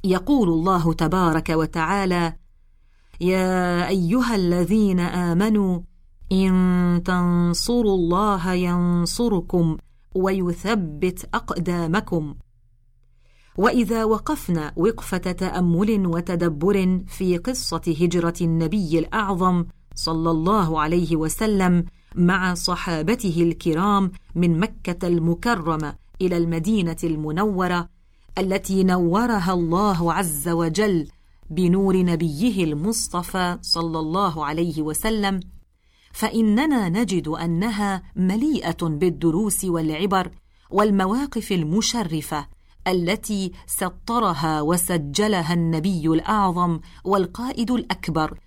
يقول الله تبارك وتعالى: يا أيها الذين آمنوا إن تنصروا الله ينصركم ويثبت أقدامكم. وإذا وقفنا وقفة تأمل وتدبر في قصة هجرة النبي الأعظم صلى الله عليه وسلم مع صحابته الكرام من مكة المكرمة إلى المدينة المنورة التي نورها الله عز وجل بنور نبيه المصطفى صلى الله عليه وسلم، فإننا نجد أنها مليئة بالدروس والعبر والمواقف المشرفة التي سطرها وسجلها النبي الأعظم والقائد الأكبر